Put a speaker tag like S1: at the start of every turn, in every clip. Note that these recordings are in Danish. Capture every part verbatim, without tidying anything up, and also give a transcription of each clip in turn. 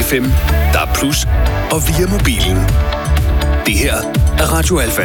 S1: F M, der er plus og via mobilen. Det her er Radio Alfa.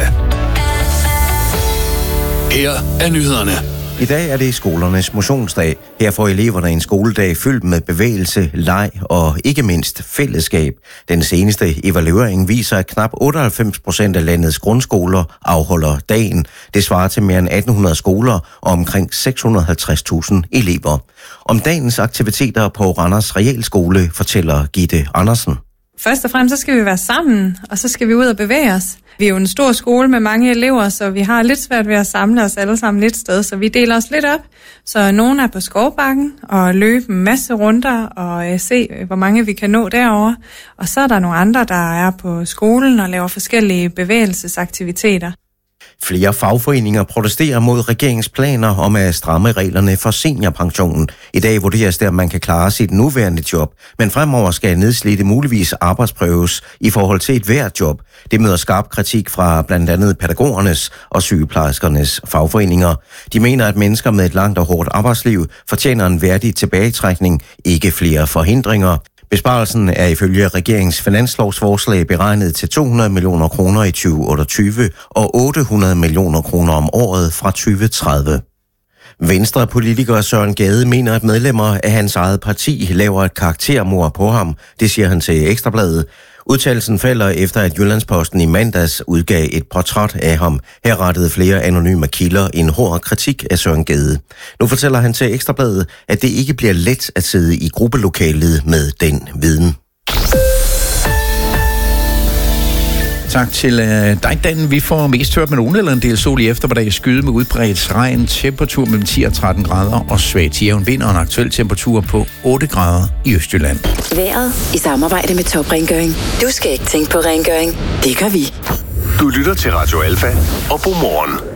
S1: Her er nyhederne.
S2: I dag er det skolernes motionsdag. Her får eleverne en skoledag fyldt med bevægelse, leg og ikke mindst fællesskab. Den seneste evaluering viser, at knap otteoghalvfems procent af landets grundskoler afholder dagen. Det svarer til mere end atten hundrede skoler og omkring seks hundrede og halvtreds tusind elever. Om dagens aktiviteter på Randers Realskole fortæller Gitte Andersen.
S3: Først og fremmest så skal vi være sammen, og så skal vi ud og bevæge os. Vi er jo en stor skole med mange elever, så vi har lidt svært ved at samle os alle sammen lidt sted, så vi deler os lidt op. Så nogen er på skovbakken og løber en masse runder og øh, se, hvor mange vi kan nå derovre. Og så er der nogle andre, der er på skolen og laver forskellige bevægelsesaktiviteter.
S2: Flere fagforeninger protesterer mod regeringens planer om at stramme reglerne for seniorpensionen. I dag vurderes det, at man kan klare sit nuværende job, men fremover skal nedslidte muligvis arbejdsprøves i forhold til et hvert job. Det møder skarp kritik fra blandt andet pædagogernes og sygeplejerskernes fagforeninger. De mener, at mennesker med et langt og hårdt arbejdsliv fortjener en værdig tilbagetrækning, ikke flere forhindringer. Besparelsen er ifølge regeringens finanslovsforslag beregnet til to hundrede millioner kroner i tyve otteogtyve og otte hundrede millioner kroner om året fra tyve tredive. Venstre-politiker Søren Gade mener, at medlemmer af hans eget parti laver et karaktermord på ham. Det siger han til Ekstra Bladet. Udtalelsen falder efter, at Jyllandsposten i mandags udgav et portræt af ham. Her rettede flere anonyme kilder en hård kritik af Søren Gade. Nu fortæller han til Ekstra Bladet, at det ikke bliver let at sidde i gruppelokalet med den viden.
S4: Tak til øh, dig, Dan. Vi får mest tørt med nogen eller en del sol i eftermiddag, skyde med udbredt regn, temperatur mellem ti og tretten grader og svag til jævn vind og en aktuel temperatur på otte grader i Østjylland.
S5: Vejret i samarbejde med Top Rengøring. Du skal ikke tænke på rengøring. Det gør vi.
S1: Du lytter til Radio Alfa og Godmorgen.